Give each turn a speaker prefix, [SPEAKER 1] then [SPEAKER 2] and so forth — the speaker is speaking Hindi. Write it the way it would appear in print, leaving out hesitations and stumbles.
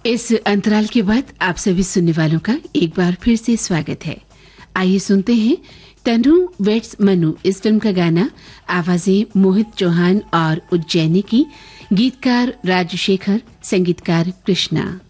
[SPEAKER 1] इस अंतराल के बाद आप सभी सुनने वालों का एक बार फिर से स्वागत है। आइए सुनते हैं तनु वेट्स मनु इस फिल्म का गाना। आवाजें मोहित चौहान और उज्जैनी की, गीतकार राजशेखर, संगीतकार कृष्णा।